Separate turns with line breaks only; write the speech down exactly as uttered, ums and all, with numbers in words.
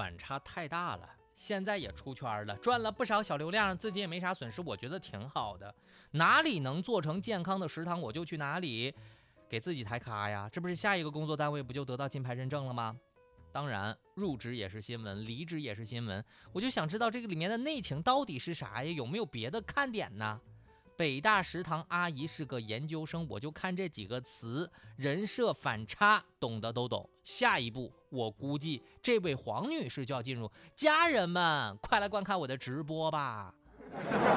反差太大了。现在也出圈了，赚了不少小流量，自己也没啥损失，我觉得挺好的。哪里能做成健康的食堂，我就去哪里，给自己抬咖呀。这不是下一个工作单位不就得到金牌认证了吗？当然，入职也是新闻，离职也是新闻。我就想知道这个里面的内情到底是啥呀？有没有别的看点呢？北大食堂阿姨是个研究生，我就看这几个词，人设反差，懂的都懂。下一步，我估计这位黄女士就要进入，家人们快来观看我的直播吧。